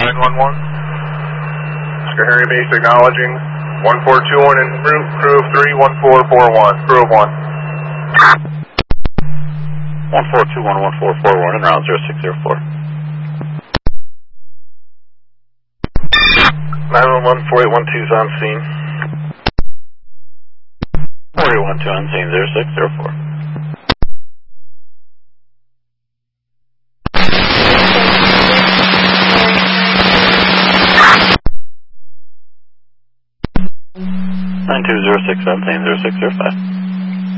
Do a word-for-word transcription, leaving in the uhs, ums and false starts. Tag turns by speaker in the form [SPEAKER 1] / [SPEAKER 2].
[SPEAKER 1] nine one one. Schoharie Base acknowledging one four two one en route, crew of three, one four four one, crew of one.
[SPEAKER 2] one four two one, one four four one, en route zero six zero four. nine one one, four eight one two is on scene. four eight one two on scene, zero six zero four. nine two zero six on scene, zero six zero five.